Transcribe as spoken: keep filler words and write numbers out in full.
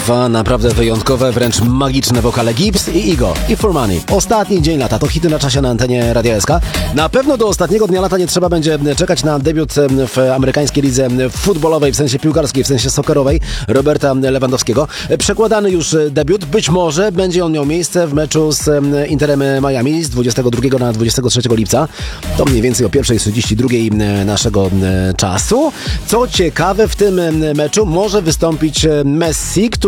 Dwa naprawdę wyjątkowe, wręcz magiczne wokale Gibbs i Igo i For Money. Ostatni dzień lata, to hity na czasie na antenie Radia S K. Na pewno do ostatniego dnia lata nie trzeba będzie czekać na debiut w amerykańskiej lidze futbolowej, w sensie piłkarskiej, w sensie soccerowej Roberta Lewandowskiego. Przekładany już debiut, być może będzie on miał miejsce w meczu z Interem Miami z dwudziestego drugiego na dwudziestego trzeciego lipca. To mniej więcej o pierwszej trzydzieści dwa naszego czasu. Co ciekawe, w tym meczu może wystąpić Messi, który